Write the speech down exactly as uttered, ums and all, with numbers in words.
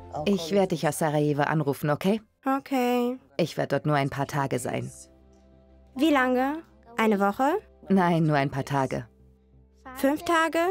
Ich werde dich aus Sarajevo anrufen, okay? Okay. Ich werde dort nur ein paar Tage sein. Wie lange? Eine Woche? Nein, nur ein paar Tage. Fünf Tage?